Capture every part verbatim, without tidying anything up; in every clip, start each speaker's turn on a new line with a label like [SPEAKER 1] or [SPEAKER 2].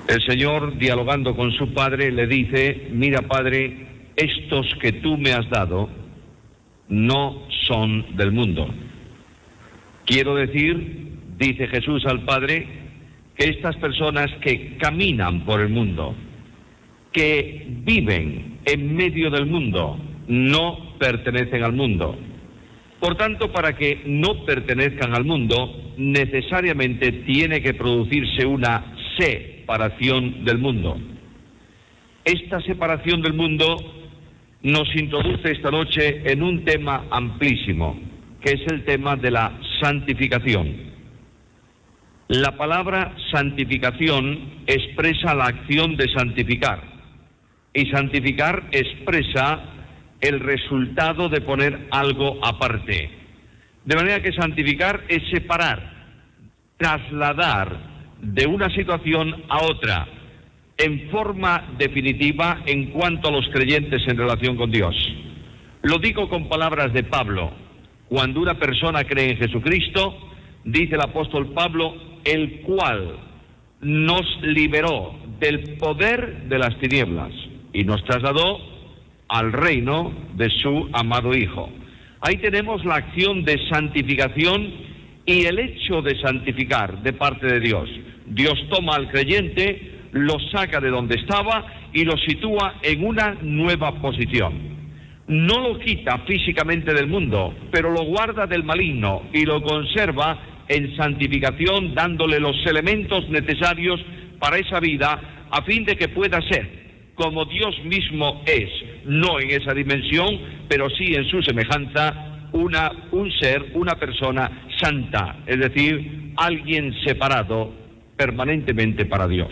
[SPEAKER 1] El Señor, dialogando con su Padre, le dice: mira, Padre, estos que tú me has dado no son del mundo. Quiero decir, dice Jesús al Padre, que estas personas que caminan por el mundo, que viven en medio del mundo, no pertenecen al mundo. Por tanto, para que no pertenezcan al mundo, necesariamente tiene que producirse una separación del mundo. Esta separación del mundo nos introduce esta noche en un tema amplísimo, que es el tema de la santificación. La palabra santificación expresa la acción de santificar, y santificar expresa el resultado de poner algo aparte. De manera que santificar es separar, trasladar de una situación a otra, en forma definitiva en cuanto a los creyentes en relación con Dios. Lo digo con palabras de Pablo. Cuando una persona cree en Jesucristo, dice el apóstol Pablo, el cual nos liberó del poder de las tinieblas y nos trasladó al reino de su amado Hijo. Ahí tenemos la acción de santificación y el hecho de santificar de parte de Dios. Dios toma al creyente, lo saca de donde estaba y lo sitúa en una nueva posición. No lo quita físicamente del mundo, pero lo guarda del maligno y lo conserva en santificación, dándole los elementos necesarios para esa vida, a fin de que pueda ser como Dios mismo es, no en esa dimensión, pero sí en su semejanza, una, un ser, una persona santa, es decir, alguien separado permanentemente para Dios.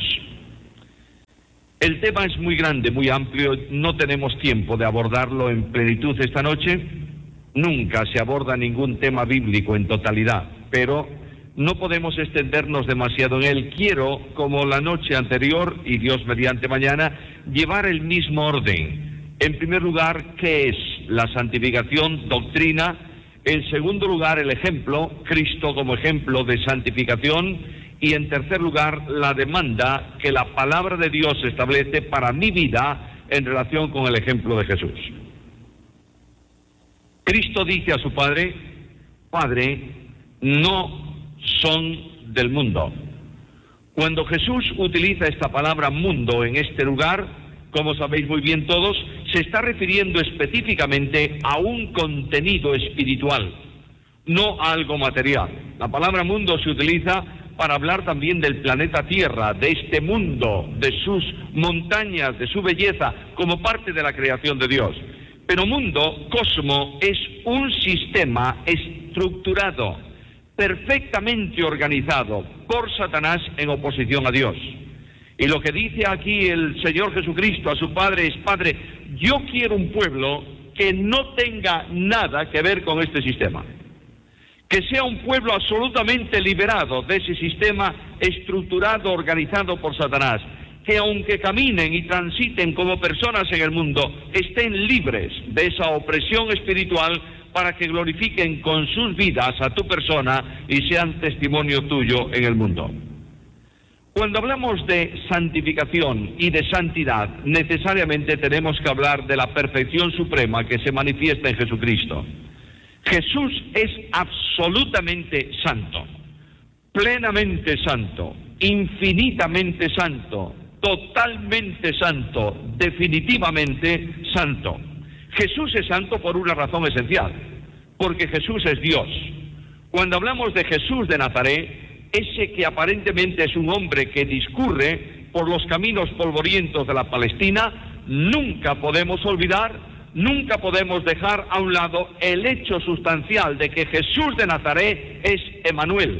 [SPEAKER 1] El tema es muy grande, muy amplio, no tenemos tiempo de abordarlo en plenitud esta noche. Nunca se aborda ningún tema bíblico en totalidad, pero no podemos extendernos demasiado en él. Quiero, como la noche anterior, y Dios mediante mañana, llevar el mismo orden. En primer lugar, ¿qué es la santificación? Doctrina. En segundo lugar, el ejemplo, Cristo como ejemplo de santificación. Y en tercer lugar, la demanda que la palabra de Dios establece para mi vida en relación con el ejemplo de Jesús. Cristo dice a su Padre: Padre, no son del mundo. Cuando Jesús utiliza esta palabra mundo en este lugar, como sabéis muy bien todos, se está refiriendo específicamente a un contenido espiritual, no a algo material. La palabra mundo se utiliza para hablar también del planeta Tierra, de este mundo, de sus montañas, de su belleza, como parte de la creación de Dios. Pero mundo, cosmo, es un sistema estructurado, perfectamente organizado por Satanás en oposición a Dios. Y lo que dice aquí el Señor Jesucristo a su Padre es: Padre, yo quiero un pueblo que no tenga nada que ver con este sistema. Que sea un pueblo absolutamente liberado de ese sistema estructurado, organizado por Satanás. Que aunque caminen y transiten como personas en el mundo, estén libres de esa opresión espiritual para que glorifiquen con sus vidas a tu persona y sean testimonio tuyo en el mundo. Cuando hablamos de santificación y de santidad, necesariamente tenemos que hablar de la perfección suprema que se manifiesta en Jesucristo. Jesús es absolutamente santo, plenamente santo, infinitamente santo, totalmente santo, definitivamente santo. Jesús es santo por una razón esencial, porque Jesús es Dios. Cuando hablamos de Jesús de Nazaret, ese que aparentemente es un hombre que discurre por los caminos polvorientos de la Palestina, nunca podemos olvidar, nunca podemos dejar a un lado el hecho sustancial de que Jesús de Nazaret es Emmanuel,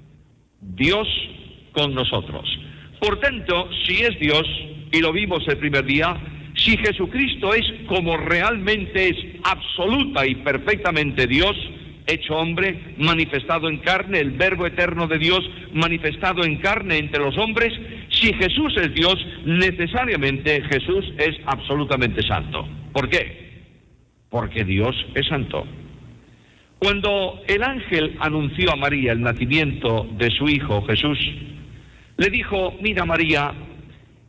[SPEAKER 1] Dios con nosotros. Por tanto, si es Dios, y lo vimos el primer día, si Jesucristo es como realmente es, absoluta y perfectamente Dios, hecho hombre, manifestado en carne, el Verbo eterno de Dios manifestado en carne entre los hombres, si Jesús es Dios, necesariamente Jesús es absolutamente santo. ¿Por qué? Porque Dios es santo. Cuando el ángel anunció a María el nacimiento de su hijo Jesús, le dijo: mira María,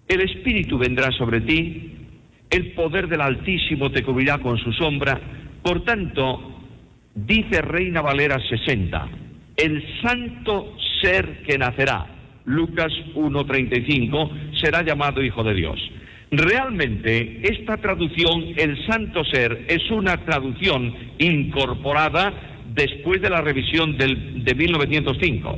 [SPEAKER 1] el Espíritu vendrá sobre ti, el poder del Altísimo te cubrirá con su sombra. Por tanto, dice Reina Valera sesenta, el santo ser que nacerá, Lucas uno treinta y cinco, será llamado Hijo de Dios. Realmente, esta traducción, el santo ser, es una traducción incorporada después de la revisión del, de mil novecientos cinco.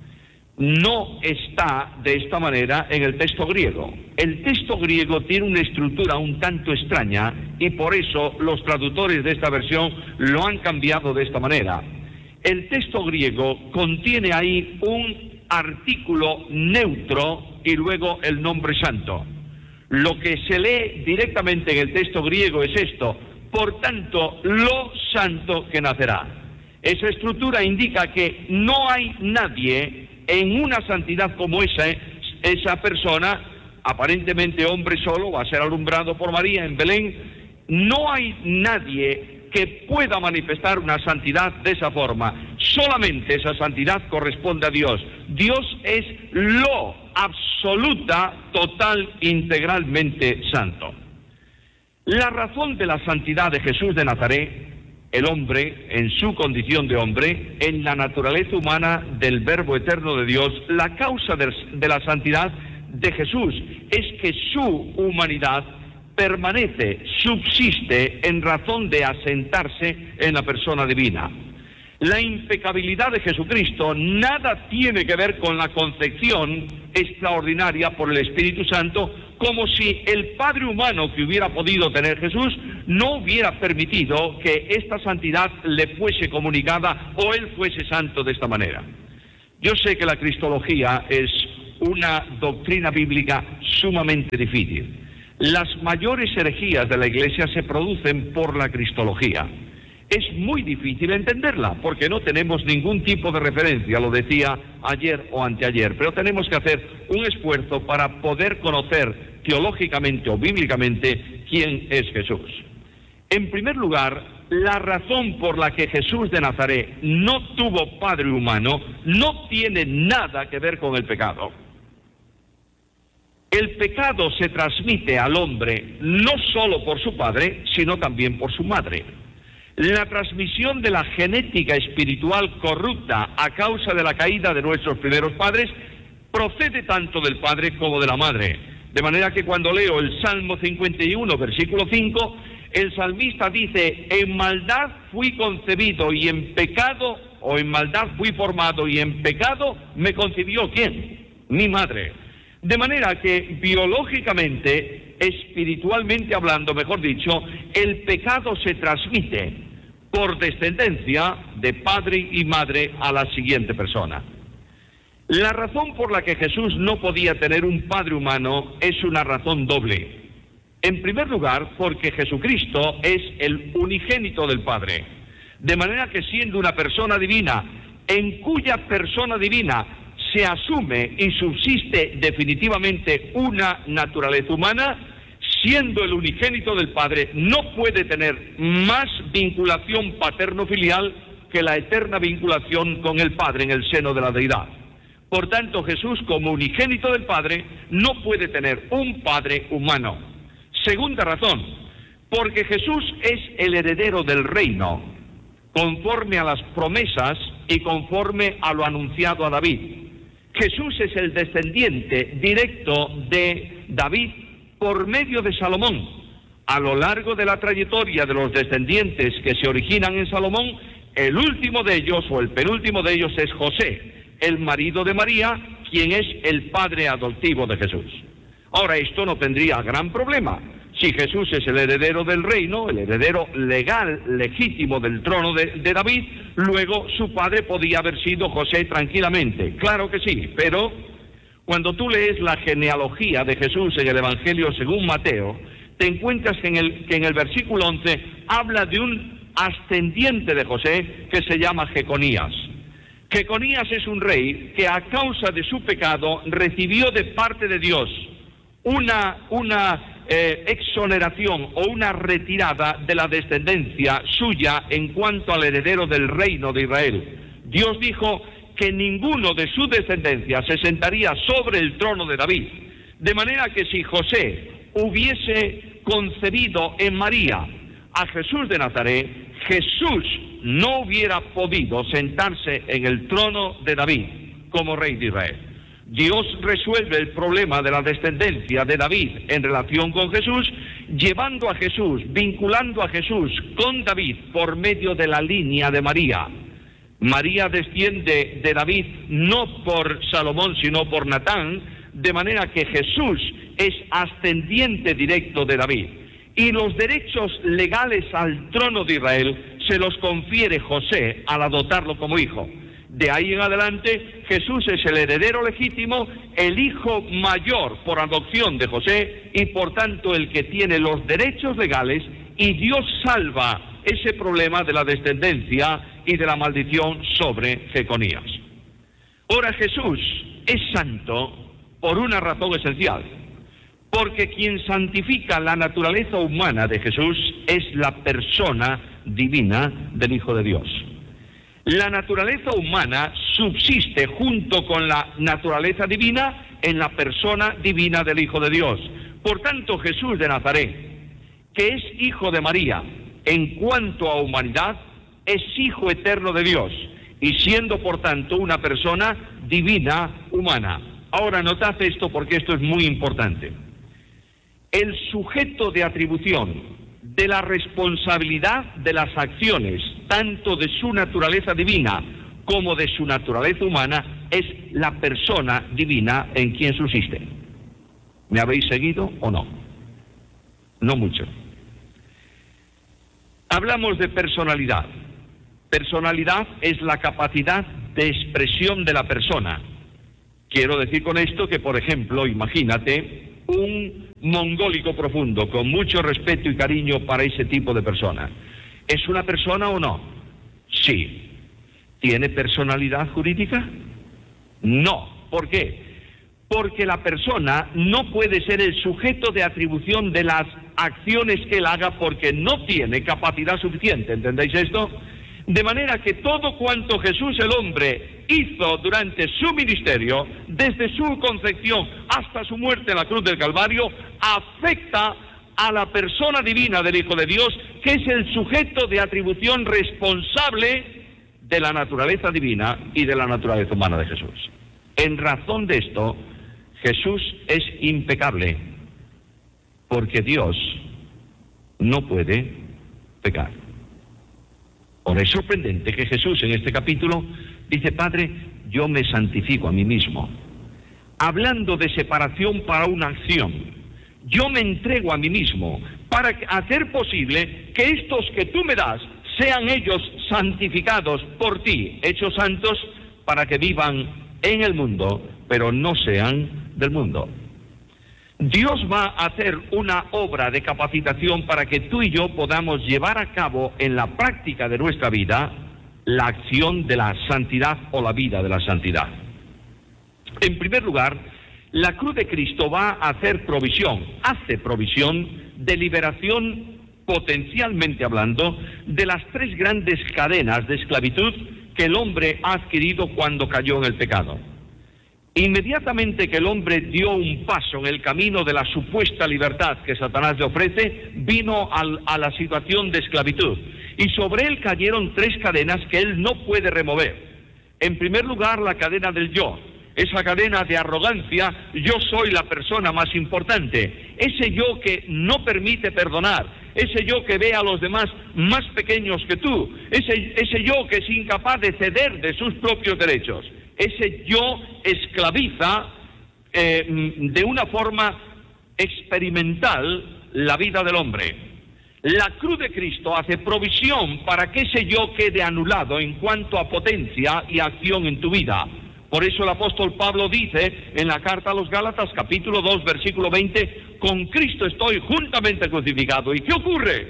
[SPEAKER 1] No está de esta manera en el texto griego. El texto griego tiene una estructura un tanto extraña y por eso los traductores de esta versión lo han cambiado de esta manera. El texto griego contiene ahí un artículo neutro y luego el nombre santo. Lo que se lee directamente en el texto griego es esto: por tanto, lo santo que nacerá. Esa estructura indica que no hay nadie en una santidad como esa, esa persona, aparentemente hombre solo, va a ser alumbrado por María en Belén. No hay nadie que pueda manifestar una santidad de esa forma. Solamente esa santidad corresponde a Dios. Dios es lo absoluta, total, integralmente santo. La razón de la santidad de Jesús de Nazaret, el hombre, en su condición de hombre, en la naturaleza humana del Verbo eterno de Dios, la causa de, de la santidad de Jesús es que su humanidad permanece, subsiste en razón de asentarse en la persona divina. La impecabilidad de Jesucristo nada tiene que ver con la concepción extraordinaria por el Espíritu Santo, como si el Padre humano que hubiera podido tener Jesús no hubiera permitido que esta santidad le fuese comunicada o él fuese santo de esta manera. Yo sé que la cristología es una doctrina bíblica sumamente difícil. Las mayores herejías de la Iglesia se producen por la cristología. Es muy difícil entenderla porque no tenemos ningún tipo de referencia, lo decía ayer o anteayer, pero tenemos que hacer un esfuerzo para poder conocer teológicamente o bíblicamente quién es Jesús. En primer lugar, la razón por la que Jesús de Nazaret no tuvo padre humano no tiene nada que ver con el pecado. El pecado se transmite al hombre no solo por su padre, sino también por su madre. La transmisión de la genética espiritual corrupta a causa de la caída de nuestros primeros padres procede tanto del padre como de la madre. De manera que cuando leo el Salmo cincuenta y uno, versículo cinco, el salmista dice: en maldad fui concebido y en pecado, o en maldad fui formado y en pecado me concibió ¿quién? Mi madre. De manera que biológicamente, espiritualmente hablando, mejor dicho, el pecado se transmite por descendencia de padre y madre a la siguiente persona. La razón por la que Jesús no podía tener un padre humano es una razón doble. En primer lugar, porque Jesucristo es el unigénito del Padre, de manera que siendo una persona divina, en cuya persona divina se asume y subsiste definitivamente una naturaleza humana, siendo el unigénito del Padre, no puede tener más vinculación paterno-filial que la eterna vinculación con el Padre en el seno de la deidad. Por tanto, Jesús, como unigénito del Padre, no puede tener un Padre humano. Segunda razón, porque Jesús es el heredero del reino, conforme a las promesas y conforme a lo anunciado a David. Jesús es el descendiente directo de David por medio de Salomón. A lo largo de la trayectoria de los descendientes que se originan en Salomón, el último de ellos, o el penúltimo de ellos, es José, el marido de María, quien es el padre adoptivo de Jesús. Ahora, esto no tendría gran problema. Si Jesús es el heredero del reino, el heredero legal, legítimo del trono de, de David, luego su padre podía haber sido José tranquilamente. Claro que sí, pero cuando tú lees la genealogía de Jesús en el Evangelio según Mateo, te encuentras que en el, que en el versículo once habla de un ascendiente de José que se llama Jeconías. Jeconías es un rey que a causa de su pecado recibió de parte de Dios una, una eh, exoneración o una retirada de la descendencia suya en cuanto al heredero del reino de Israel. Dios dijo que ninguno de su descendencia se sentaría sobre el trono de David. De manera que si José hubiese concebido en María a Jesús de Nazaret, Jesús no hubiera podido sentarse en el trono de David como rey de Israel. Dios resuelve el problema de la descendencia de David en relación con Jesús, llevando a Jesús, vinculando a Jesús con David por medio de la línea de María. María desciende de David no por Salomón, sino por Natán, de manera que Jesús es ascendiente directo de David. Y los derechos legales al trono de Israel se los confiere José al adoptarlo como hijo. De ahí en adelante, Jesús es el heredero legítimo, el hijo mayor por adopción de José y por tanto el que tiene los derechos legales, y Dios salva ese problema de la descendencia y de la maldición sobre Jeconías. Ahora, Jesús es santo por una razón esencial, porque quien santifica la naturaleza humana de Jesús es la persona divina del Hijo de Dios. La naturaleza humana subsiste junto con la naturaleza divina en la persona divina del Hijo de Dios. Por tanto, Jesús de Nazaret, que es hijo de María, en cuanto a humanidad, es hijo eterno de Dios, y siendo por tanto una persona divina humana. Ahora notad esto porque esto es muy importante. El sujeto de atribución de la responsabilidad de las acciones, tanto de su naturaleza divina como de su naturaleza humana, es la persona divina en quien subsiste. ¿Me habéis seguido o no? No mucho. Hablamos de personalidad. Personalidad es la capacidad de expresión de la persona. Quiero decir con esto que, por ejemplo, imagínate un mongólico profundo, con mucho respeto y cariño para ese tipo de persona. ¿Es una persona o no? Sí. ¿Tiene personalidad jurídica? No. ¿Por qué? Porque la persona no puede ser el sujeto de atribución de las acciones que él haga porque no tiene capacidad suficiente. ¿Entendéis esto? De manera que todo cuanto Jesús el hombre hizo durante su ministerio, desde su concepción hasta su muerte en la cruz del Calvario, afecta a la persona divina del Hijo de Dios, que es el sujeto de atribución responsable de la naturaleza divina y de la naturaleza humana de Jesús. En razón de esto, Jesús es impecable, porque Dios no puede pecar. Ahora, es sorprendente que Jesús en este capítulo dice: Padre, yo me santifico a mí mismo. Hablando de separación para una acción, yo me entrego a mí mismo para hacer posible que estos que tú me das sean ellos santificados por ti, hechos santos, para que vivan en el mundo, pero no sean del mundo. Dios va a hacer una obra de capacitación para que tú y yo podamos llevar a cabo en la práctica de nuestra vida la acción de la santidad o la vida de la santidad. En primer lugar, la cruz de Cristo va a hacer provisión, hace provisión de liberación, potencialmente hablando, de las tres grandes cadenas de esclavitud que el hombre ha adquirido cuando cayó en el pecado. Inmediatamente que el hombre dio un paso en el camino de la supuesta libertad que Satanás le ofrece, vino al, a la situación de esclavitud. Y sobre él cayeron tres cadenas que él no puede remover. En primer lugar, la cadena del yo. Esa cadena de arrogancia: yo soy la persona más importante. Ese yo que no permite perdonar. Ese yo que ve a los demás más pequeños que tú. Ese, ese yo que es incapaz de ceder de sus propios derechos. Ese yo esclaviza eh, de una forma experimental la vida del hombre. La cruz de Cristo hace provisión para que ese yo quede anulado en cuanto a potencia y acción en tu vida. Por eso el apóstol Pablo dice en la carta a los Gálatas, capítulo dos, versículo veinte, con Cristo estoy juntamente crucificado. ¿Y qué ocurre?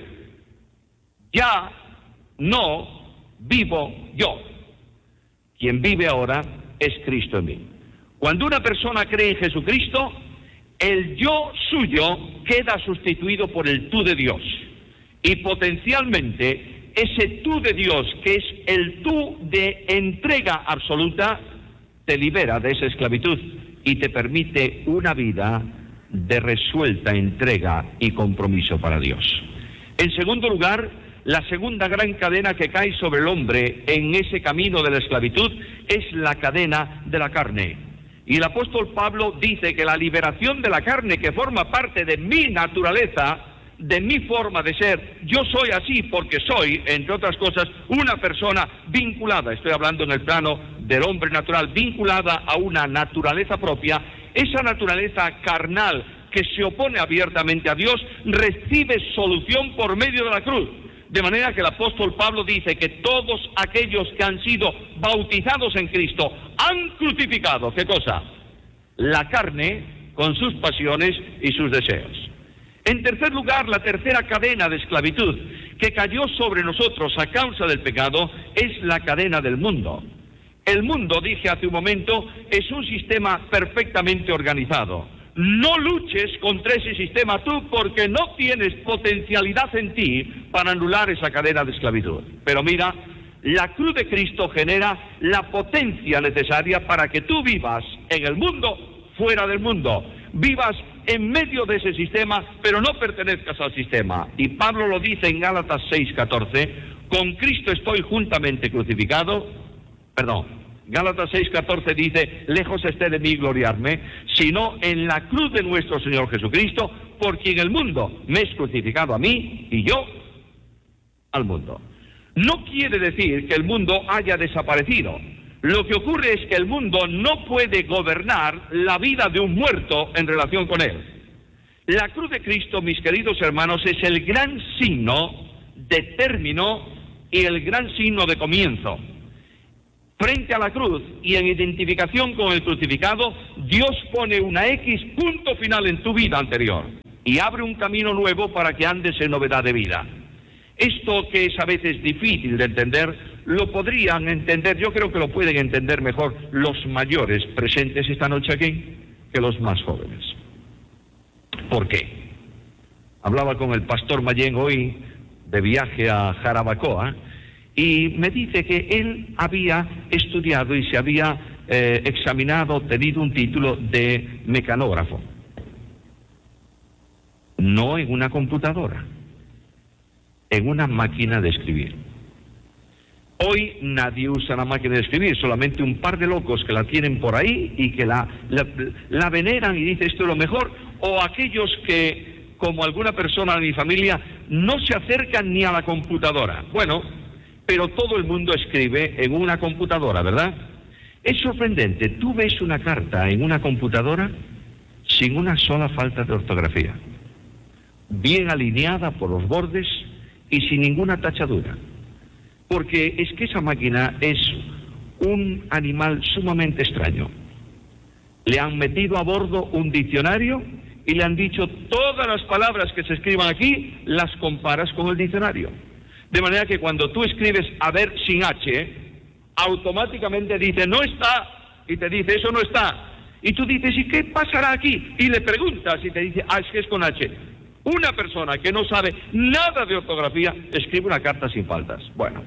[SPEAKER 1] Ya no vivo yo. Quien vive ahora es Cristo en mí. Cuando una persona cree en Jesucristo, el yo suyo queda sustituido por el tú de Dios. Y potencialmente, ese tú de Dios, que es el tú de entrega absoluta, te libera de esa esclavitud y te permite una vida de resuelta entrega y compromiso para Dios. En segundo lugar, la segunda gran cadena que cae sobre el hombre en ese camino de la esclavitud es la cadena de la carne. Y el apóstol Pablo dice que la liberación de la carne, que forma parte de mi naturaleza, de mi forma de ser, yo soy así porque soy, entre otras cosas, una persona vinculada, estoy hablando en el plano del hombre natural, vinculada a una naturaleza propia. Esa naturaleza carnal que se opone abiertamente a Dios recibe solución por medio de la cruz. De manera que el apóstol Pablo dice que todos aquellos que han sido bautizados en Cristo han crucificado, ¿qué cosa? La carne con sus pasiones y sus deseos. En tercer lugar, la tercera cadena de esclavitud que cayó sobre nosotros a causa del pecado es la cadena del mundo. El mundo, dije hace un momento, es un sistema perfectamente organizado. No luches contra ese sistema tú, porque no tienes potencialidad en ti para anular esa cadena de esclavitud. Pero mira, la cruz de Cristo genera la potencia necesaria para que tú vivas en el mundo, fuera del mundo. Vivas en medio de ese sistema, pero no pertenezcas al sistema. Y Pablo lo dice en Gálatas seis catorce, con Cristo estoy juntamente crucificado, perdón, Gálatas seis catorce dice, lejos esté de mí gloriarme, sino en la cruz de nuestro Señor Jesucristo, por quien el mundo me es crucificado a mí y yo al mundo. No quiere decir que el mundo haya desaparecido. Lo que ocurre es que el mundo no puede gobernar la vida de un muerto en relación con él. La cruz de Cristo, mis queridos hermanos, es el gran signo de término y el gran signo de comienzo. Frente a la cruz y en identificación con el crucificado, Dios pone una X, punto final en tu vida anterior, y abre un camino nuevo para que andes en novedad de vida. Esto que es a veces difícil de entender, lo podrían entender, yo creo que lo pueden entender mejor los mayores presentes esta noche aquí que los más jóvenes. ¿Por qué? Hablaba con el pastor Mayén hoy de viaje a Jarabacoa, y me dice que él había estudiado y se había eh, examinado, obtenido un título de mecanógrafo. No en una computadora, en una máquina de escribir. Hoy nadie usa la máquina de escribir, solamente un par de locos que la tienen por ahí y que la, la, la veneran y dicen esto es lo mejor, o aquellos que, como alguna persona de mi familia, no se acercan ni a la computadora. Bueno, pero todo el mundo escribe en una computadora, ¿verdad? Es sorprendente, tú ves una carta en una computadora sin una sola falta de ortografía, bien alineada por los bordes y sin ninguna tachadura, porque es que esa máquina es un animal sumamente extraño. Le han metido a bordo un diccionario y le han dicho todas las palabras que se escriban aquí, las comparas con el diccionario. De manera que cuando tú escribes a ver sin H, automáticamente dice no está, y te dice eso no está. Y tú dices, ¿y qué pasará aquí? Y le preguntas y te dice, ah, es que es con H. Una persona que no sabe nada de ortografía escribe una carta sin faltas. Bueno,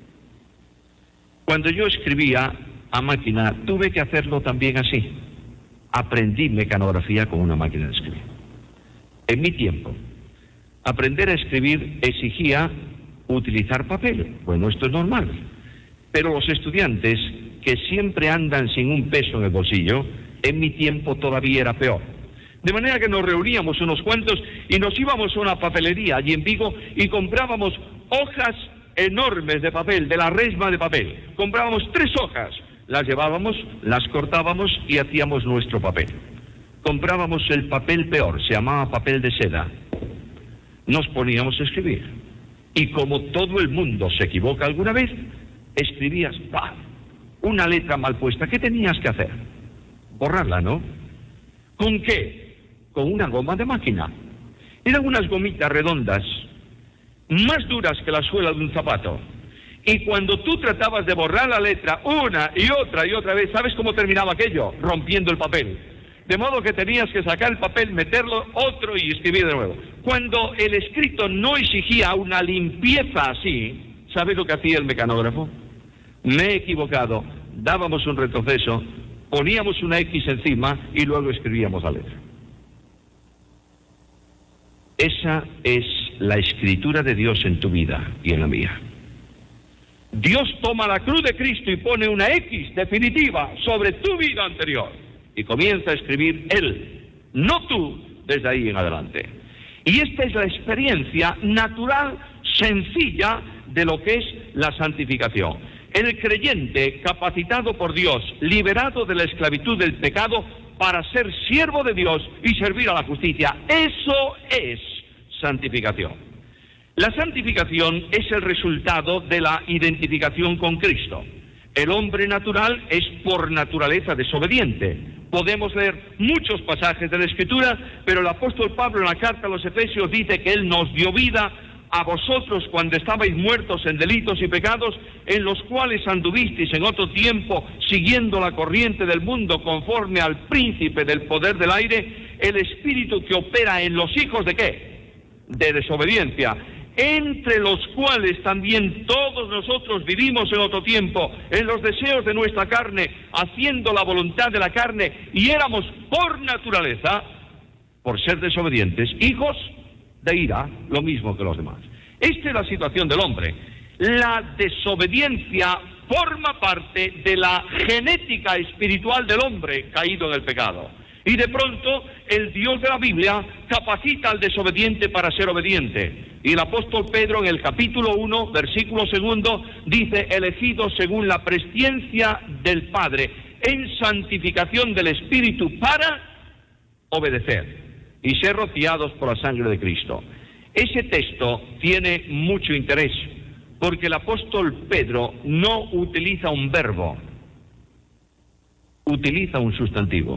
[SPEAKER 1] cuando yo escribía a máquina, tuve que hacerlo también así. Aprendí mecanografía con una máquina de escribir. En mi tiempo, aprender a escribir exigía utilizar papel. Bueno, esto es normal. Pero los estudiantes que siempre andan sin un peso en el bolsillo, en mi tiempo todavía era peor. De manera que nos reuníamos unos cuantos y nos íbamos a una papelería allí en Vigo y comprábamos hojas enormes de papel, de la resma de papel. Comprábamos tres hojas, las llevábamos, las cortábamos y hacíamos nuestro papel. Comprábamos el papel peor, se llamaba papel de seda. Nos poníamos a escribir. Y como todo el mundo se equivoca alguna vez, escribías, ¡bah!, una letra mal puesta. ¿Qué tenías que hacer? Borrarla, ¿no? ¿Con qué? Con una goma de máquina. Eran unas gomitas redondas, más duras que la suela de un zapato. Y cuando tú tratabas de borrar la letra una y otra y otra vez, ¿sabes cómo terminaba aquello? Rompiendo el papel. De modo que tenías que sacar el papel, meterlo otro y escribir de nuevo. Cuando el escrito no exigía una limpieza así, ¿sabes lo que hacía el mecanógrafo? Me he equivocado, dábamos un retroceso, poníamos una X encima y luego escribíamos la letra. Esa es la escritura de Dios en tu vida y en la mía. Dios toma la cruz de Cristo y pone una X definitiva sobre tu vida anterior y comienza a escribir Él, no tú, desde ahí en adelante. Y esta es la experiencia natural, sencilla, de lo que es la santificación. El creyente, capacitado por Dios, liberado de la esclavitud del pecado, para ser siervo de Dios y servir a la justicia. Eso es santificación. La santificación es el resultado de la identificación con Cristo. El hombre natural es por naturaleza desobediente. Podemos leer muchos pasajes de la Escritura, pero el apóstol Pablo en la carta a los Efesios dice que Él nos dio vida a vosotros cuando estabais muertos en delitos y pecados, en los cuales anduvisteis en otro tiempo, siguiendo la corriente del mundo, conforme al príncipe del poder del aire, el espíritu que opera en los hijos de ¿qué? De desobediencia, entre los cuales también todos nosotros vivimos en otro tiempo, en los deseos de nuestra carne, haciendo la voluntad de la carne, y éramos por naturaleza, por ser desobedientes, hijos de ira, lo mismo que los demás. Esta es la situación del hombre. La desobediencia forma parte de la genética espiritual del hombre caído en el pecado. Y de pronto el Dios de la Biblia capacita al desobediente para ser obediente. Y el apóstol Pedro en el capítulo uno, versículo segundo, dice: elegidos según la presciencia del Padre, en santificación del Espíritu para obedecer y ser rociados por la sangre de Cristo. Ese texto tiene mucho interés, porque el apóstol Pedro no utiliza un verbo, utiliza un sustantivo.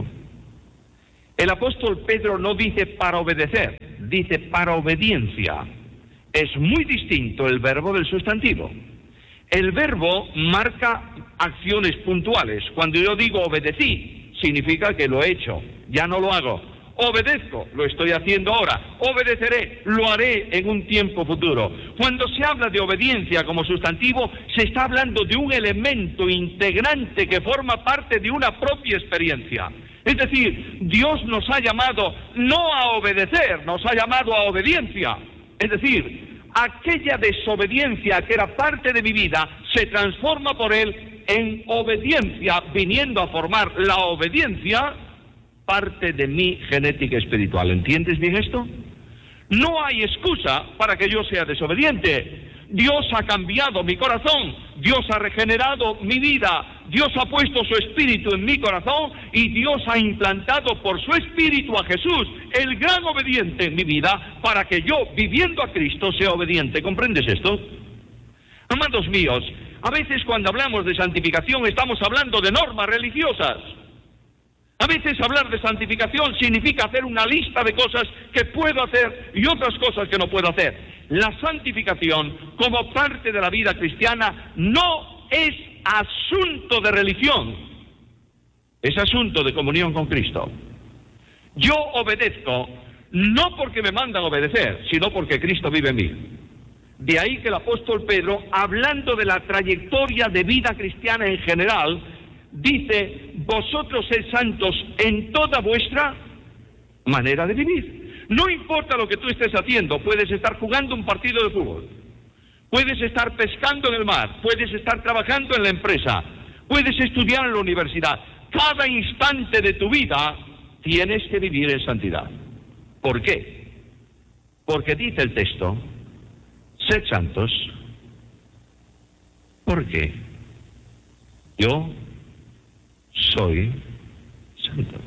[SPEAKER 1] El apóstol Pedro no dice para obedecer, dice para obediencia. Es muy distinto el verbo del sustantivo. El verbo marca acciones puntuales. Cuando yo digo obedecí, significa que lo he hecho, ya no lo hago. Obedezco, lo estoy haciendo ahora. Obedeceré, lo haré en un tiempo futuro. Cuando se habla de obediencia como sustantivo, se está hablando de un elemento integrante que forma parte de una propia experiencia. Es decir, Dios nos ha llamado no a obedecer, nos ha llamado a obediencia. Es decir, aquella desobediencia que era parte de mi vida se transforma por Él en obediencia, viniendo a formar la obediencia parte de mi genética espiritual. ¿Entiendes bien esto? No hay excusa para que yo sea desobediente. Dios ha cambiado mi corazón, Dios ha regenerado mi vida, Dios ha puesto su espíritu en mi corazón y Dios ha implantado por su espíritu a Jesús, el gran obediente en mi vida, para que yo, viviendo a Cristo, sea obediente. ¿Comprendes esto? Amados míos, a veces cuando hablamos de santificación estamos hablando de normas religiosas. A veces hablar de santificación significa hacer una lista de cosas que puedo hacer y otras cosas que no puedo hacer. La santificación, como parte de la vida cristiana, no es asunto de religión, es asunto de comunión con Cristo. Yo obedezco no porque me mandan a obedecer, sino porque Cristo vive en mí. De ahí que el apóstol Pedro, hablando de la trayectoria de vida cristiana en general, dice: vosotros sed santos en toda vuestra manera de vivir. No importa lo que tú estés haciendo, puedes estar jugando un partido de fútbol, puedes estar pescando en el mar, puedes estar trabajando en la empresa, puedes estudiar en la universidad. Cada instante de tu vida tienes que vivir en santidad. ¿Por qué? Porque dice el texto: sed santos, porque yo soy santo.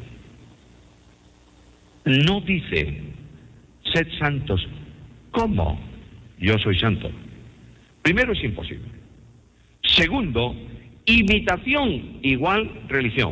[SPEAKER 1] No dice sed santos como yo soy santo. Primero, es imposible. Segundo, imitación igual religión.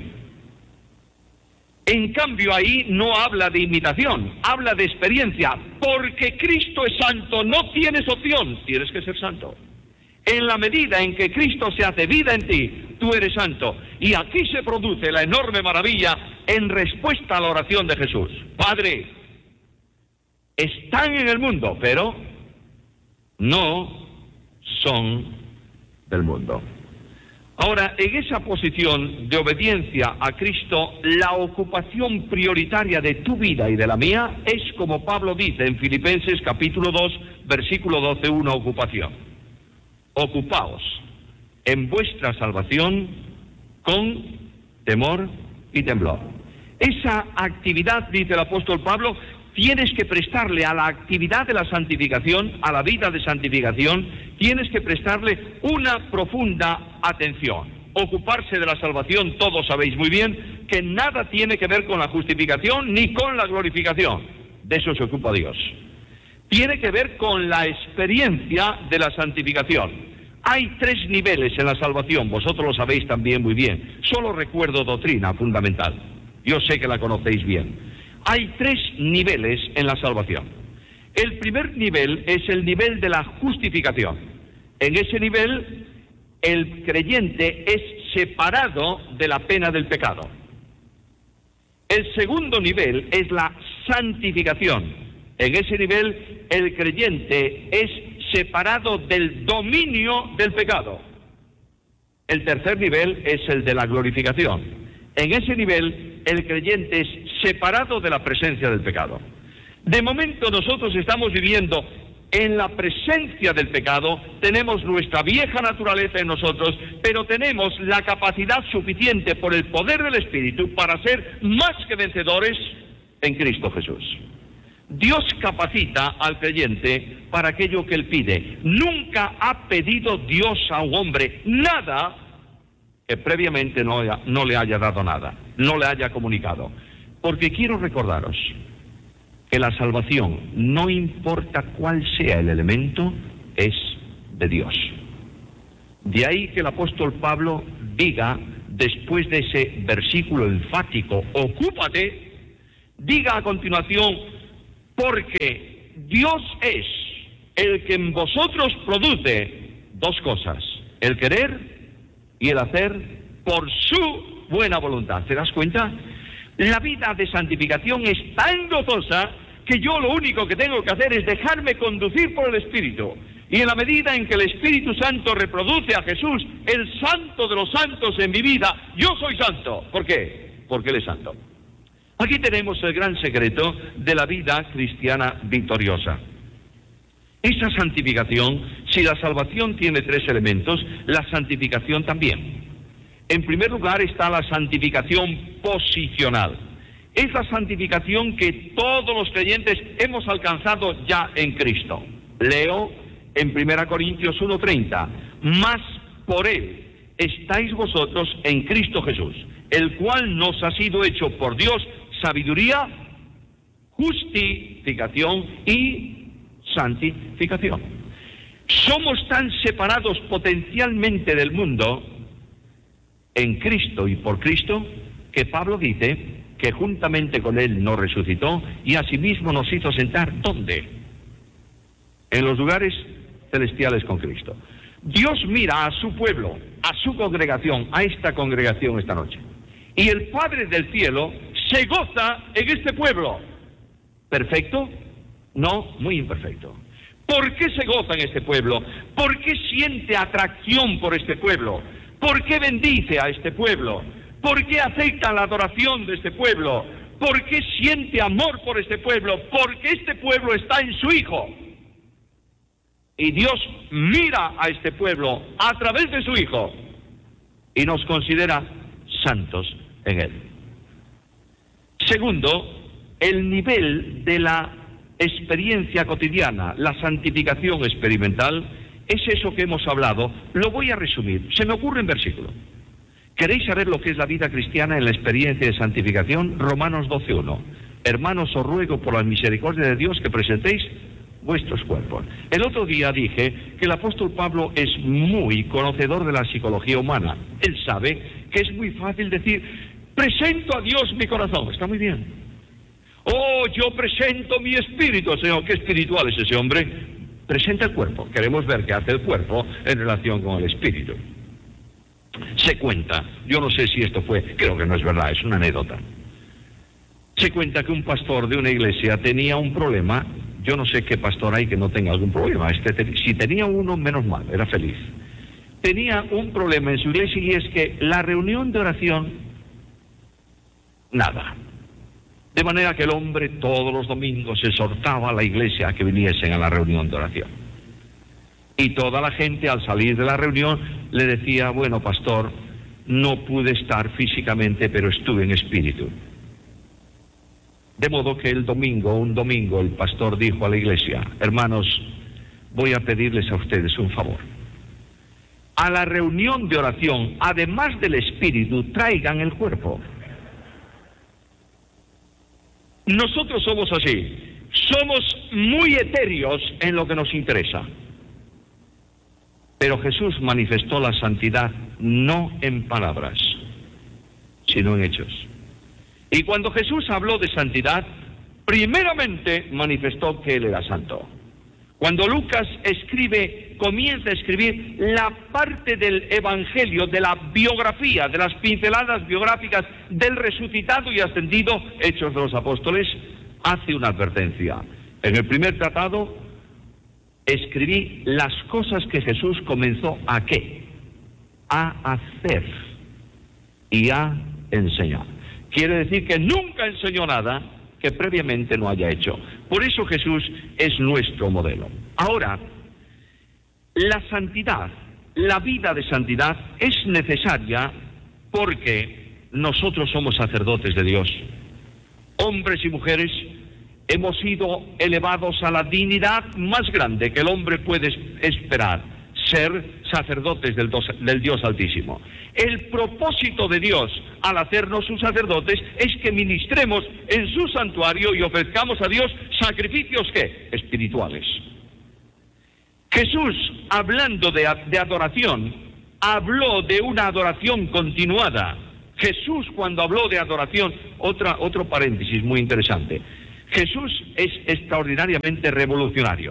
[SPEAKER 1] En cambio, ahí no habla de imitación, habla de experiencia. Porque Cristo es santo, no tienes opción, tienes que ser santo. En la medida en que Cristo se hace vida en ti, tú eres santo. Y aquí se produce la enorme maravilla en respuesta a la oración de Jesús. Padre, están en el mundo, pero no son del mundo. Ahora, en esa posición de obediencia a Cristo, la ocupación prioritaria de tu vida y de la mía es, como Pablo dice en Filipenses capítulo dos, versículo doce, una ocupación. Ocupaos en vuestra salvación con temor y temblor. Esa actividad, dice el apóstol Pablo, tienes que prestarle a la actividad de la santificación, a la vida de santificación, tienes que prestarle una profunda atención. Ocuparse de la salvación, todos sabéis muy bien que nada tiene que ver con la justificación ni con la glorificación. De eso se ocupa Dios. Tiene que ver con la experiencia de la santificación. Hay tres niveles en la salvación, vosotros lo sabéis también muy bien. Solo recuerdo doctrina fundamental. Yo sé que la conocéis bien. Hay tres niveles en la salvación. El primer nivel es el nivel de la justificación. En ese nivel, el creyente es separado de la pena del pecado. El segundo nivel es la santificación. En ese nivel, el creyente es separado del dominio del pecado. El tercer nivel es el de la glorificación. En ese nivel, el creyente es separado de la presencia del pecado. De momento nosotros estamos viviendo en la presencia del pecado, tenemos nuestra vieja naturaleza en nosotros, pero tenemos la capacidad suficiente por el poder del Espíritu para ser más que vencedores en Cristo Jesús. Dios capacita al creyente para aquello que él pide. Nunca ha pedido Dios a un hombre nada que previamente no, haya, no le haya dado nada, no le haya comunicado. Porque quiero recordaros que la salvación, no importa cuál sea el elemento, es de Dios. De ahí que el apóstol Pablo diga, después de ese versículo enfático, ocúpate, diga a continuación, porque Dios es el que en vosotros produce dos cosas, el querer y el hacer por su buena voluntad. ¿Te das cuenta? La vida de santificación es tan gozosa que yo lo único que tengo que hacer es dejarme conducir por el Espíritu. Y en la medida en que el Espíritu Santo reproduce a Jesús, el santo de los santos en mi vida, yo soy santo. ¿Por qué? Porque Él es santo. Aquí tenemos el gran secreto de la vida cristiana victoriosa. Esa santificación, si la salvación tiene tres elementos, la santificación también. En primer lugar está la santificación posicional. Es la santificación que todos los creyentes hemos alcanzado ya en Cristo. Leo en primera Corintios uno treinta, mas por Él estáis vosotros en Cristo Jesús, el cual nos ha sido hecho por Dios sabiduría, justificación y santificación. Somos tan separados potencialmente del mundo en Cristo y por Cristo que Pablo dice que juntamente con Él nos resucitó y asimismo nos hizo sentar, ¿dónde? En los lugares celestiales con Cristo. Dios mira a su pueblo, a su congregación, a esta congregación esta noche. Y el Padre del cielo se goza en este pueblo. ¿Perfecto? No, muy imperfecto. ¿Por qué se goza en este pueblo? ¿Por qué siente atracción por este pueblo? ¿Por qué bendice a este pueblo? ¿Por qué acepta la adoración de este pueblo? ¿Por qué siente amor por este pueblo? Porque este pueblo está en su Hijo. Y Dios mira a este pueblo a través de su Hijo y nos considera santos en Él. Segundo, el nivel de la experiencia cotidiana, la santificación experimental, es eso que hemos hablado. Lo voy a resumir. Se me ocurre en versículo. ¿Queréis saber lo que es la vida cristiana en la experiencia de santificación? Romanos doce uno. Hermanos, os ruego por la misericordia de Dios que presentéis vuestros cuerpos. El otro día dije que el apóstol Pablo es muy conocedor de la psicología humana. Él sabe que es muy fácil decir, presento a Dios mi corazón. Está muy bien. Oh, yo presento mi espíritu, Señor. ¿Qué espiritual es ese hombre? Presenta el cuerpo. Queremos ver qué hace el cuerpo en relación con el espíritu. Se cuenta, yo no sé si esto fue, creo que no es verdad, es una anécdota. Se cuenta que un pastor de una iglesia tenía un problema. Yo no sé qué pastor hay que no tenga algún problema. Este, si tenía uno, menos mal, era feliz. tenía un problema en su iglesia, y es que la reunión de oración, nada. De manera que el hombre todos los domingos exhortaba a la iglesia a que viniesen a la reunión de oración. Y toda la gente, al salir de la reunión, le decía: bueno, pastor, no pude estar físicamente, pero estuve en espíritu. De modo que el domingo, un domingo, el pastor dijo a la iglesia: hermanos, voy a pedirles a ustedes un favor. A la reunión de oración, además del espíritu, traigan el cuerpo. Nosotros somos así, somos muy etéreos en lo que nos interesa. Pero Jesús manifestó la santidad no en palabras, sino en hechos. Y cuando Jesús habló de santidad, primeramente manifestó que Él era santo. Cuando Lucas escribe, comienza a escribir la parte del Evangelio, de la biografía, de las pinceladas biográficas del resucitado y ascendido, Hechos de los Apóstoles, hace una advertencia. En el primer tratado escribí las cosas que Jesús comenzó a ¿qué? A hacer y a enseñar. Quiere decir que nunca enseñó nada que previamente no haya hecho. Por eso Jesús es nuestro modelo. Ahora, la santidad, la vida de santidad es necesaria porque nosotros somos sacerdotes de Dios. Hombres y mujeres hemos sido elevados a la dignidad más grande que el hombre puede esperar: ser sacerdotes del Dios, del Dios Altísimo. El propósito de Dios al hacernos sus sacerdotes es que ministremos en su santuario y ofrezcamos a Dios sacrificios ¿qué? Espirituales. Jesús, hablando de, de adoración, habló de una adoración continuada. Jesús, cuando habló de adoración, otra, otro paréntesis muy interesante, Jesús es extraordinariamente revolucionario.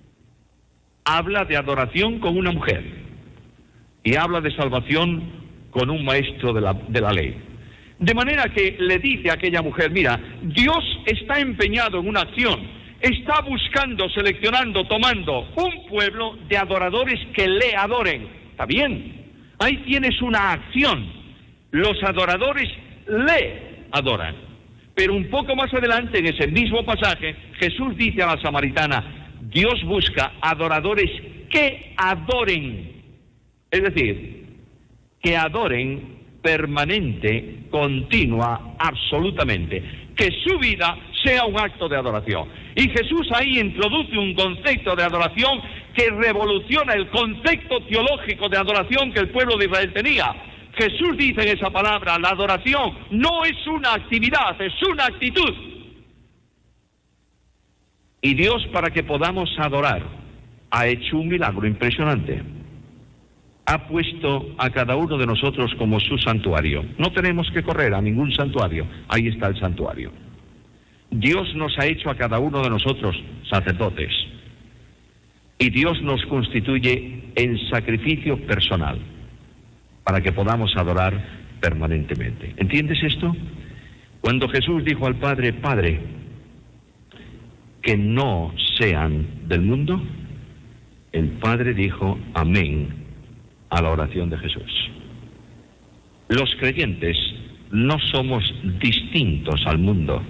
[SPEAKER 1] Habla de adoración con una mujer y habla de salvación con un maestro de la, de la ley. De manera que le dice a aquella mujer: mira, Dios está empeñado en una acción, está buscando, seleccionando, tomando un pueblo de adoradores que le adoren. Está bien, ahí tienes una acción. Los adoradores le adoran. Pero un poco más adelante, en ese mismo pasaje, Jesús dice a la samaritana: Dios busca adoradores que adoren. Es decir, que adoren permanente, continua, absolutamente. Que su vida sea un acto de adoración. Y Jesús ahí introduce un concepto de adoración que revoluciona el concepto teológico de adoración que el pueblo de Israel tenía. Jesús dice en esa palabra: la adoración no es una actividad, es una actitud. Y Dios, para que podamos adorar, ha hecho un milagro impresionante. Ha puesto a cada uno de nosotros como su santuario. No tenemos que correr a ningún santuario, ahí está el santuario. Dios nos ha hecho a cada uno de nosotros sacerdotes. Y Dios nos constituye en sacrificio personal, para que podamos adorar permanentemente. ¿Entiendes esto? Cuando Jesús dijo al Padre: Padre, que no sean del mundo, el Padre dijo amén a la oración de Jesús. Los creyentes no somos distintos al mundo.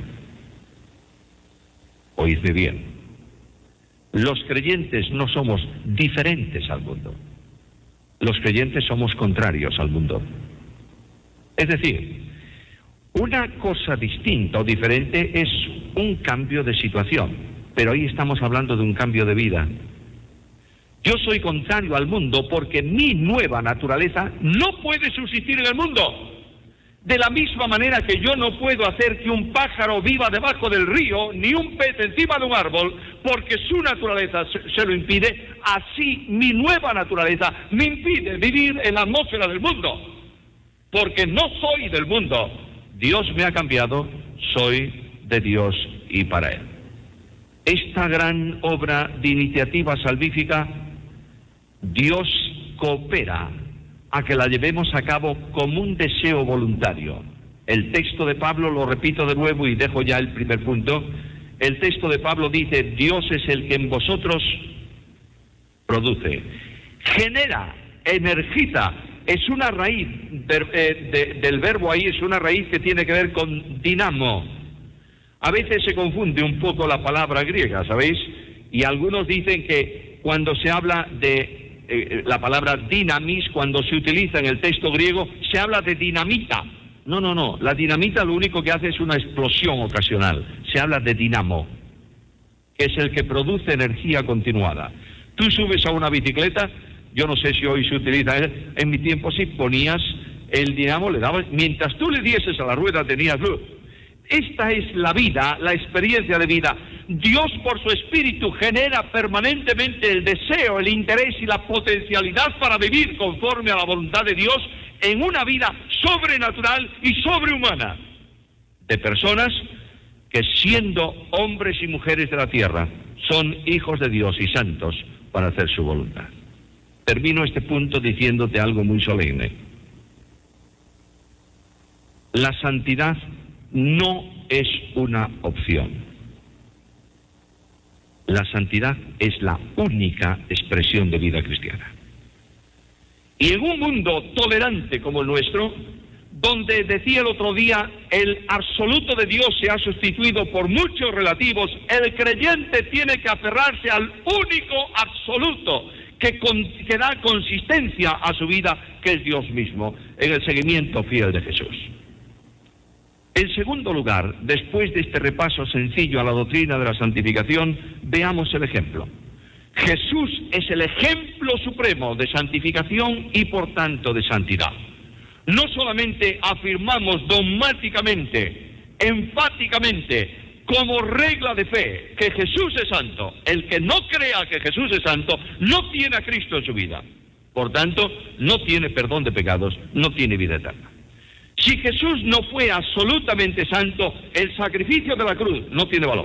[SPEAKER 1] Oídme bien. Los creyentes no somos diferentes al mundo. Los creyentes somos contrarios al mundo. Es decir, una cosa distinta o diferente es un cambio de situación, pero ahí estamos hablando de un cambio de vida. Yo soy contrario al mundo porque mi nueva naturaleza no puede subsistir en el mundo. De la misma manera que yo no puedo hacer que un pájaro viva debajo del río, ni un pez encima de un árbol, porque su naturaleza se lo impide, así mi nueva naturaleza me impide vivir en la atmósfera del mundo, porque no soy del mundo. Dios me ha cambiado, soy de Dios y para Él. Esta gran obra de iniciativa salvífica, Dios coopera a que la llevemos a cabo como un deseo voluntario. El texto de Pablo, lo repito de nuevo y dejo ya el primer punto, el texto de Pablo dice: Dios es el que en vosotros produce, genera energiza. Es una raíz, de, eh, de, del verbo ahí, es una raíz que tiene que ver con dinamo. A veces se confunde un poco la palabra griega, ¿sabéis? Y algunos dicen que cuando se habla de eh, la palabra dinamis, cuando se utiliza en el texto griego, se habla de dinamita. No, no, no. La dinamita lo único que hace es una explosión ocasional. Se habla de dinamo, que es el que produce energía continuada. Tú subes a una bicicleta, yo no sé si hoy se utiliza, en mi tiempo sí, ponías el dinamo, le dabas, mientras tú le dieses a la rueda tenías luz. Esta es la vida, la experiencia de vida. Dios por su espíritu genera permanentemente el deseo, el interés y la potencialidad para vivir conforme a la voluntad de Dios en una vida sobrenatural y sobrehumana de personas que, siendo hombres y mujeres de la tierra, son hijos de Dios y santos para hacer su voluntad. Termino este punto diciéndote algo muy solemne. La santidad no es una opción. La santidad es la única expresión de vida cristiana. Y en un mundo tolerante como el nuestro, donde decía el otro día, el absoluto de Dios se ha sustituido por muchos relativos, el creyente tiene que aferrarse al único absoluto que, con, que da consistencia a su vida, que es Dios mismo, en el seguimiento fiel de Jesús. En segundo lugar, después de este repaso sencillo a la doctrina de la santificación, veamos el ejemplo. Jesús es el ejemplo supremo de santificación y por tanto de santidad. No solamente afirmamos dogmáticamente, enfáticamente, como regla de fe, que Jesús es santo. El que no crea que Jesús es santo, no tiene a Cristo en su vida. Por tanto, no tiene perdón de pecados, no tiene vida eterna. Si Jesús no fue absolutamente santo, el sacrificio de la cruz no tiene valor.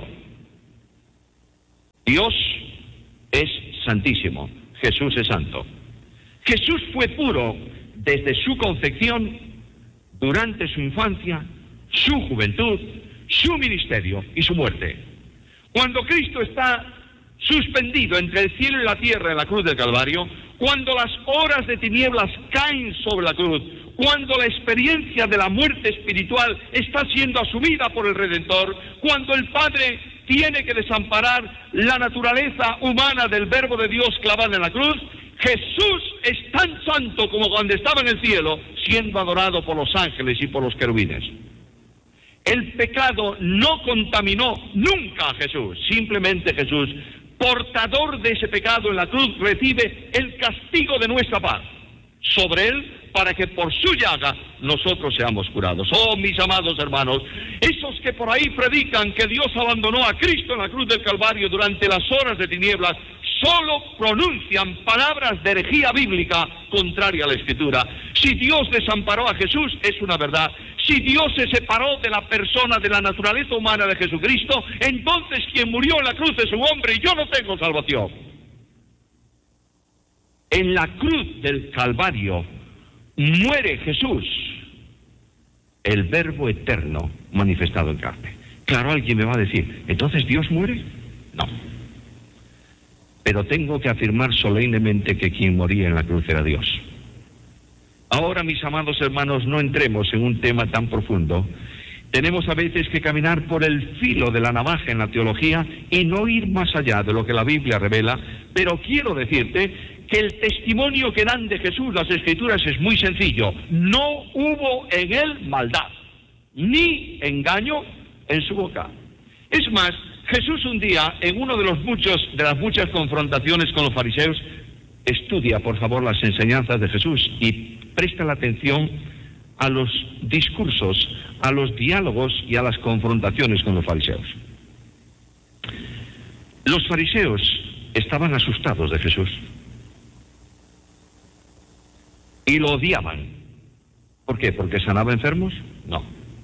[SPEAKER 1] Dios es santísimo, Jesús es santo. Jesús fue puro desde su concepción, durante su infancia, su juventud, su ministerio y su muerte. Cuando Cristo está suspendido entre el cielo y la tierra en la cruz del Calvario, cuando las horas de tinieblas caen sobre la cruz, cuando la experiencia de la muerte espiritual está siendo asumida por el Redentor, cuando el Padre tiene que desamparar la naturaleza humana del Verbo de Dios clavada en la cruz, Jesús es tan santo como cuando estaba en el cielo, siendo adorado por los ángeles y por los querubines. El pecado no contaminó nunca a Jesús, simplemente Jesús, portador de ese pecado en la cruz, recibe el castigo de nuestra paz sobre él, para que por su llaga nosotros seamos curados. Oh, mis amados hermanos, esos que por ahí predican que Dios abandonó a Cristo en la cruz del Calvario durante las horas de tinieblas, solo pronuncian palabras de herejía bíblica contraria a la Escritura. Si Dios desamparó a Jesús, es una verdad. Si Dios se separó de la persona, de la naturaleza humana de Jesucristo, entonces quien murió en la cruz es un hombre y yo no tengo salvación. En la cruz del Calvario muere Jesús, el Verbo eterno manifestado en carne. Claro, alguien me va a decir, ¿entonces Dios muere? No. Pero tengo que afirmar solemnemente que quien moría en la cruz era Dios. Ahora, mis amados hermanos, no entremos en un tema tan profundo. Tenemos a veces que caminar por el filo de la navaja en la teología y no ir más allá de lo que la Biblia revela, pero quiero decirte que el testimonio que dan de Jesús las Escrituras es muy sencillo. No hubo en él maldad, ni engaño en su boca. Es más, Jesús un día, en uno de los muchos, de las muchas confrontaciones con los fariseos, estudia, por favor, las enseñanzas de Jesús y presta la atención a los discursos, a los diálogos y a las confrontaciones con los fariseos. Los fariseos estaban asustados de Jesús y lo odiaban. ¿Por qué? ¿Porque sanaba enfermos? No.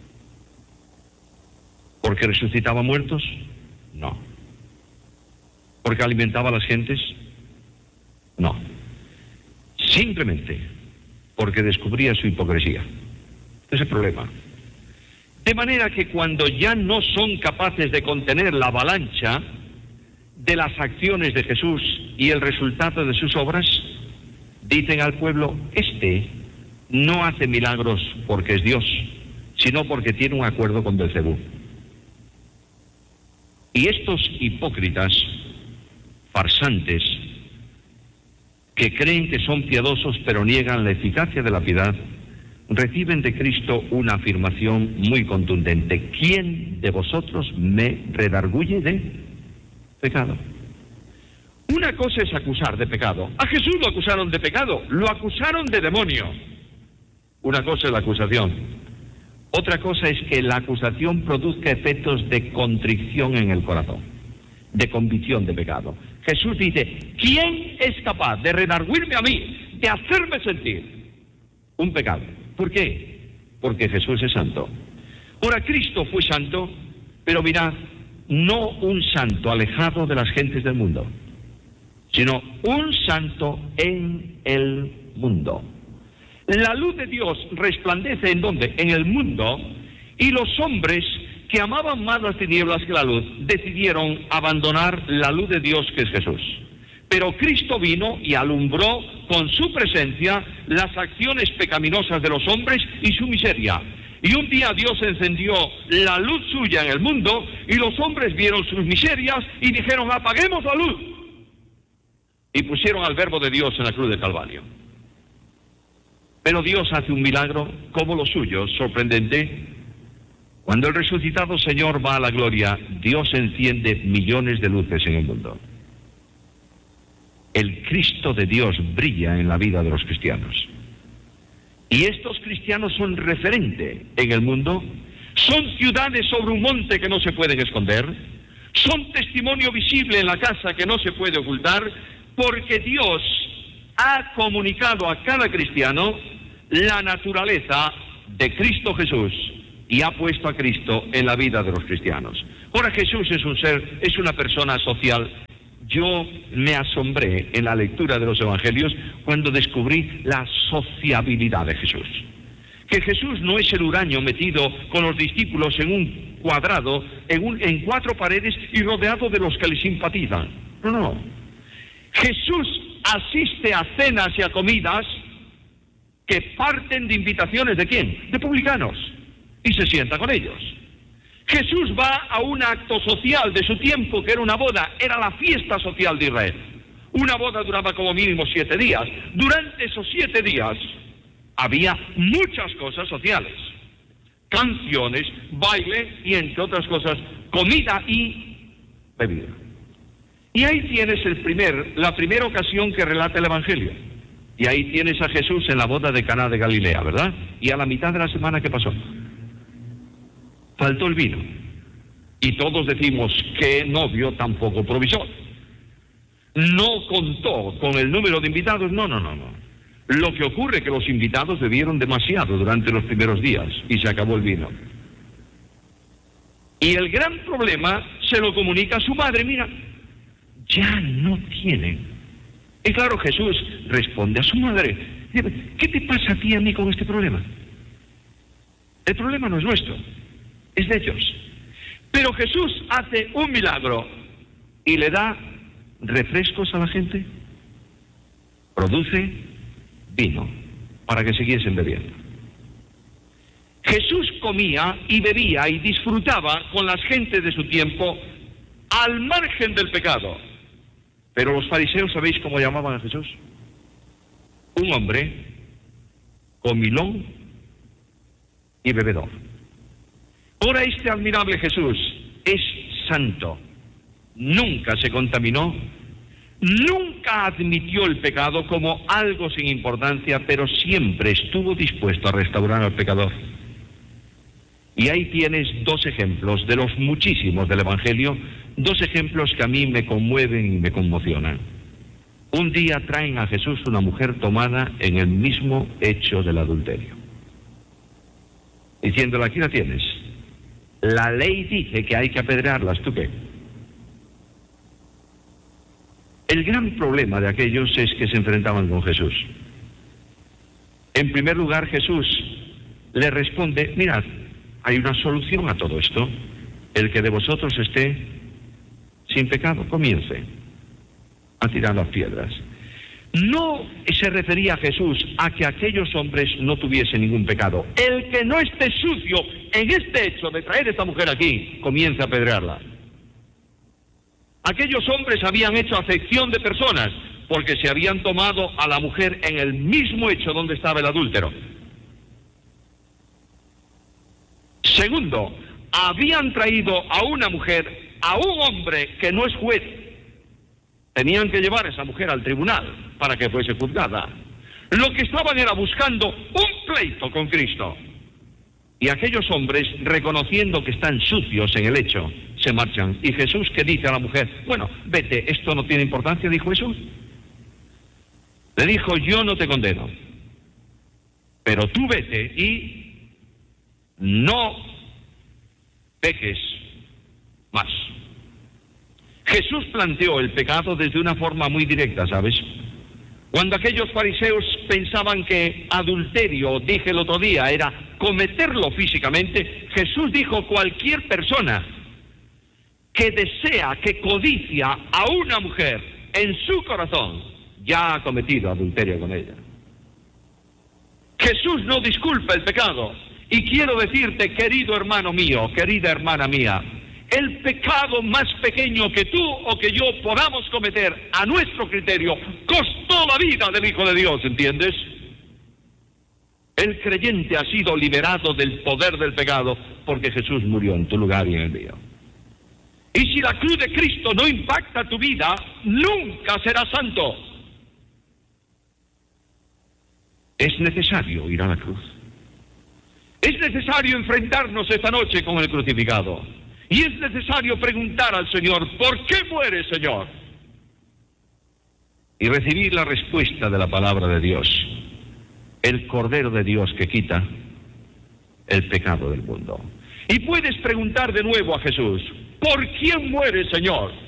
[SPEAKER 1] ¿Porque resucitaba muertos? No. ¿Porque alimentaba a las gentes? No. Simplemente porque descubría su hipocresía. Ese es el problema. De manera que cuando ya no son capaces de contener la avalancha de las acciones de Jesús y el resultado de sus obras, Dicen al pueblo, este no hace milagros porque es Dios, sino porque tiene un acuerdo con Belcebú. Y estos hipócritas, farsantes, que creen que son piadosos pero niegan la eficacia de la piedad, reciben de Cristo una afirmación muy contundente: ¿quién de vosotros me redarguye de pecado? Una cosa es acusar de pecado. A Jesús lo acusaron de pecado, lo acusaron de demonio. Una cosa es la acusación. Otra cosa es que la acusación produzca efectos de contrición en el corazón, de convicción de pecado. Jesús dice, ¿quién es capaz de redarguirme a mí, de hacerme sentir un pecado? ¿Por qué? Porque Jesús es santo. Ahora, Cristo fue santo, pero mirad, no un santo alejado de las gentes del mundo, sino un santo en el mundo. La luz de Dios resplandece ¿en dónde? En el mundo, y los hombres que amaban más las tinieblas que la luz decidieron abandonar la luz de Dios, que es Jesús. Pero Cristo vino y alumbró con su presencia las acciones pecaminosas de los hombres y su miseria. Y un día Dios encendió la luz suya en el mundo y los hombres vieron sus miserias y dijeron, apaguemos la luz. Y pusieron al Verbo de Dios en la cruz de Calvario. Pero Dios hace un milagro como lo suyo, sorprendente. Cuando el resucitado Señor va a la gloria, Dios enciende millones de luces en el mundo. El Cristo de Dios brilla en la vida de los cristianos. Y estos cristianos son referente en el mundo, son ciudades sobre un monte que no se pueden esconder, son testimonio visible en la casa que no se puede ocultar, porque Dios ha comunicado a cada cristiano la naturaleza de Cristo Jesús y ha puesto a Cristo en la vida de los cristianos. Ahora, Jesús es un ser, es una persona social. Yo me asombré en la lectura de los evangelios cuando descubrí la sociabilidad de Jesús. Que Jesús no es el huraño metido con los discípulos en un cuadrado, en, un, en cuatro paredes y rodeado de los que le simpatizan. No, no. Jesús asiste a cenas y a comidas que parten de invitaciones ¿de quién? De publicanos, y se sienta con ellos. Jesús va a un acto social de su tiempo, que era una boda, era la fiesta social de Israel. Una boda duraba como mínimo siete días. Durante esos siete días había muchas cosas sociales, canciones, baile y, entre otras cosas, comida y bebida. Y ahí tienes el primer, la primera ocasión que relata el Evangelio. Y ahí tienes a Jesús en la boda de Caná de Galilea, ¿verdad? Y a la mitad de la semana, ¿qué pasó? Faltó el vino. Y todos decimos, ¿qué novio tan poco provisor? No contó con el número de invitados. No, no, no, no. Lo que ocurre es que los invitados bebieron demasiado durante los primeros días y se acabó el vino. Y el gran problema se lo comunica a su madre. Mira, ya no tienen. Y claro, Jesús responde a su madre, ¿qué te pasa a ti y a mí con este problema? El problema no es nuestro, es de ellos. Pero Jesús hace un milagro y le da refrescos a la gente, produce vino para que siguiesen bebiendo. Jesús comía y bebía y disfrutaba con las gentes de su tiempo al margen del pecado. Pero los fariseos, ¿sabéis cómo llamaban a Jesús? Un hombre comilón y bebedor. Ahora este admirable Jesús es santo, nunca se contaminó, nunca admitió el pecado como algo sin importancia, pero siempre estuvo dispuesto a restaurar al pecador. Y ahí tienes dos ejemplos de los muchísimos del Evangelio, dos ejemplos que a mí me conmueven y me conmocionan. Un día traen a Jesús una mujer tomada en el mismo hecho del adulterio, diciéndole, aquí la tienes. La ley dice que hay que apedrearlas, ¿tú qué? El gran problema de aquellos es que se enfrentaban con Jesús. En primer lugar, Jesús le responde, mirad, hay una solución a todo esto. El que de vosotros esté sin pecado, comience a tirar las piedras. no se refería a Jesús a que aquellos hombres no tuviesen ningún pecado. El que no esté sucio en este hecho de traer a esta mujer aquí, comienza a apedrearla. Aquellos hombres habían hecho acepción de personas, porque se habían tomado a la mujer en el mismo hecho donde estaba el adúltero. Segundo, habían traído a una mujer, a un hombre que no es juez. Tenían que llevar a esa mujer al tribunal para que fuese juzgada. Lo que estaban era buscando un pleito con Cristo. Y aquellos hombres, reconociendo que están sucios en el hecho, se marchan. Y Jesús, ¿qué dice a la mujer? Bueno, vete, esto no tiene importancia, dijo Jesús. Le dijo, yo no te condeno, pero tú vete y no peques más. Jesús planteó el pecado desde una forma muy directa, ¿sabes? Cuando aquellos fariseos pensaban que adulterio, dije el otro día, era cometerlo físicamente, Jesús dijo, cualquier persona que desea, que codicia a una mujer en su corazón, ya ha cometido adulterio con ella. Jesús no disculpa el pecado. Y quiero decirte, querido hermano mío, querida hermana mía, el pecado más pequeño que tú o que yo podamos cometer a nuestro criterio costó la vida del Hijo de Dios, ¿entiendes? El creyente ha sido liberado del poder del pecado porque Jesús murió en tu lugar y en el mío. Y si la cruz de Cristo no impacta tu vida, nunca serás santo. Es necesario ir a la cruz. Es necesario enfrentarnos esta noche con el crucificado. Y es necesario preguntar al Señor, ¿por qué mueres, Señor? Y recibir la respuesta de la palabra de Dios. El Cordero de Dios que quita el pecado del mundo. Y puedes preguntar de nuevo a Jesús, ¿por quién mueres, Señor?